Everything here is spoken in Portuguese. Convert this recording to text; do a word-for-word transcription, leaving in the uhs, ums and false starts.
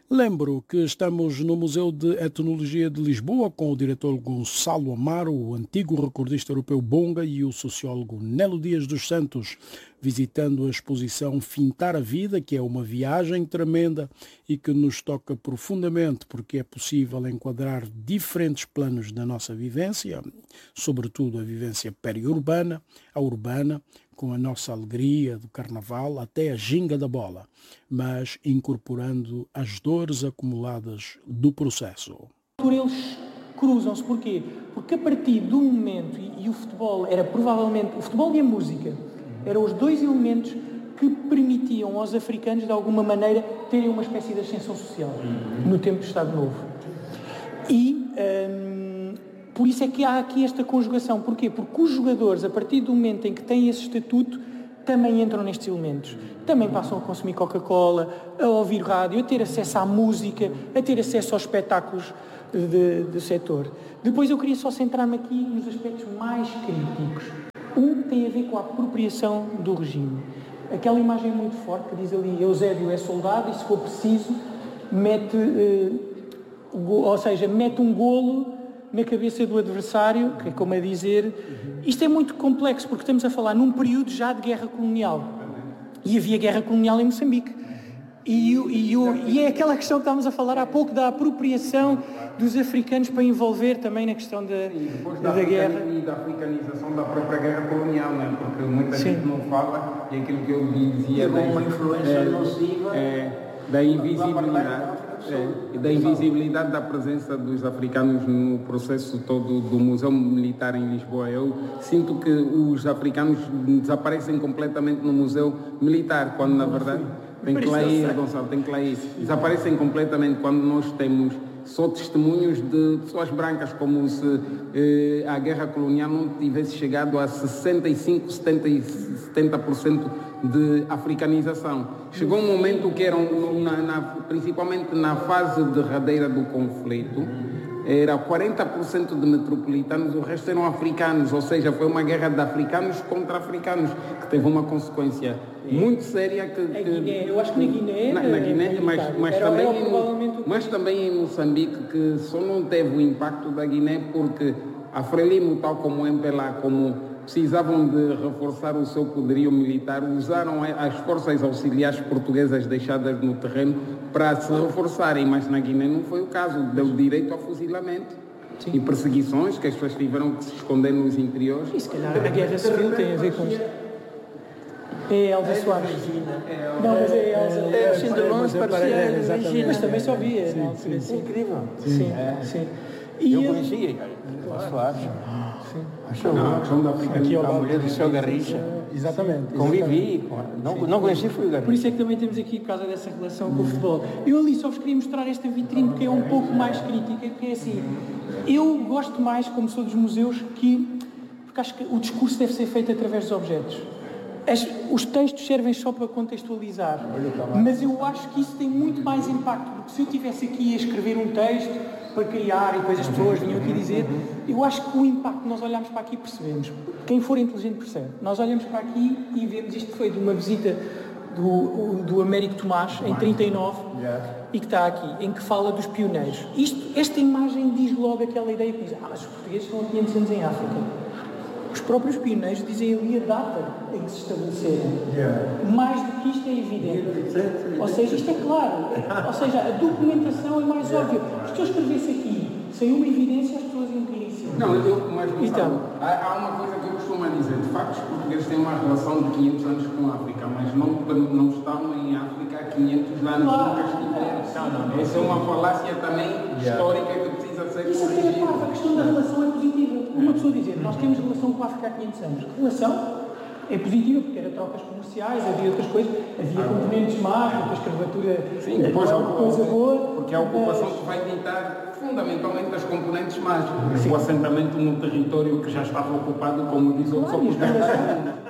Lembro que estamos no Museu de Etnologia de Lisboa com o diretor Gonçalo Amaro, o antigo recordista europeu Bonga e o sociólogo Nelo Dias dos Santos, visitando a exposição Fintar a Vida, que é uma viagem tremenda e que nos toca profundamente porque é possível enquadrar diferentes planos da nossa vivência, sobretudo a vivência periurbana, a urbana, com a nossa alegria do carnaval até a ginga da bola, mas incorporando as dores acumuladas do processo. Eles cruzam-se, porquê? Porque a partir do momento, e, e o futebol era provavelmente, o futebol e a música, eram os dois elementos que permitiam aos africanos, de alguma maneira, terem uma espécie de ascensão social, no tempo do Estado Novo. E... Hum, Por isso é que há aqui esta conjugação. Porquê? Porque os jogadores, a partir do momento em que têm esse estatuto, também entram nestes elementos. Também passam a consumir Coca-Cola, a ouvir rádio, a ter acesso à música, a ter acesso aos espetáculos do setor. Depois eu queria só centrar-me aqui nos aspectos mais críticos. Um tem a ver com a apropriação do regime. Aquela imagem muito forte que diz ali, Eusébio é soldado e, se for preciso, mete, eh, ou seja, mete um golo na cabeça do adversário, que é como a dizer, isto é muito complexo, porque estamos a falar num período já de guerra colonial. E havia guerra colonial em Moçambique. E, e, e é aquela questão que estávamos a falar há pouco, da apropriação dos africanos para envolver também na questão da, Sim, depois da, da guerra. E da africanização da própria guerra colonial, né? Porque muita Sim. gente não fala, e aquilo que eu dizia... E com uma influência é, nociva... É, da invisibilidade, é, da invisibilidade da presença dos africanos no processo todo do Museu Militar em Lisboa. Eu sinto que os africanos desaparecem completamente no Museu Militar, quando na verdade tem que lá ir, Gonçalo, tem que lá ir. Desaparecem completamente quando nós temos só testemunhos de pessoas brancas, como se eh, a guerra colonial não tivesse chegado a sessenta e cinco, setenta por cento de africanização. Chegou um momento que era, na, na, principalmente na fase derradeira do conflito, era quarenta por cento de metropolitanos, o resto eram africanos, ou seja, foi uma guerra de africanos contra africanos, que teve uma consequência muito séria. Que, que, Guiné, eu acho que na Guiné, na, na Guiné mas, mas, era, também era em, mas também em Moçambique, que só não teve o impacto da Guiné porque a Frelimo, tal como o M P L A, como precisavam de reforçar o seu poderio militar, usaram as forças auxiliares portuguesas deixadas no terreno para se reforçarem, mas na Guiné não foi o caso, deu direito ao fuzilamento. Sim. E perseguições que as pessoas tiveram que se esconder nos interiores. E se calhar a guerra civil tem a ver com isto. É Elza Soares. Não, mas é Elza. É, assim de longe parecia Regina. Mas também só via. Sim, sim, sim. Incrível. Sim, sim. E eu conhecia Elza Soares. Sim. Achou não, a questão da africana, a mulher do seu Garrincha. Exatamente. Convivi, não, não conheci, fui o Garrincha. Por isso é que também temos aqui, por causa dessa relação com o futebol. Eu ali só vos queria mostrar esta vitrine, porque é um pouco mais crítica, porque é assim, eu gosto mais, como sou dos museus, que, porque acho que o discurso deve ser feito através dos objetos. As, os textos servem só para contextualizar, mas eu acho que isso tem muito mais impacto, porque se eu estivesse aqui a escrever um texto para criar e depois as pessoas vinham aqui dizer, eu acho que o impacto, nós olhamos para aqui e percebemos. Quem for inteligente percebe. Nós olhamos para aqui e vemos, isto foi de uma visita do, do Américo Tomás, em trinta e nove, e que está aqui, em que fala dos pioneiros. Isto, esta imagem diz logo aquela ideia que diz, ah, mas os portugueses estão há quinhentos anos em África. Os próprios pioneiros dizem ali a data em que se estabeleceram. Yeah. Mais do que isto é evidente. Ou seja, isto é claro. Ou seja, a documentação é mais yeah. óbvia. Se eu escrevesse aqui, sem uma evidência, as pessoas iam cair em cima. Não, eu, mas então, há, há uma coisa que eu costumo dizer. De facto, os portugueses têm uma relação de quinhentos anos com a África, mas não, não estão em África há quinhentos anos. Claro. Nunca estiveram. Não, não, não. Essa é uma falácia também yeah. histórica que precisa ser Isso corrigida. Isso é a questão da relação é positiva. Uma pessoa dizer, nós temos relação com a África há quinhentos anos. Relação é positiva, porque era trocas comerciais, havia outras coisas, havia ah, componentes más, porque a escravatura sim, depois é uma coisa boa. Porque é a ocupação que vai ditar fundamentalmente as componentes más. O assentamento num território que já estava ocupado, como diz o claro,